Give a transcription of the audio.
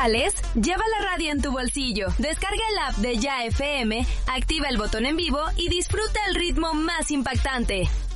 jales? Lleva la radio en tu bolsillo. Descarga el app de Ya FM, activa el botón en vivo y disfruta el ritmo más impactante.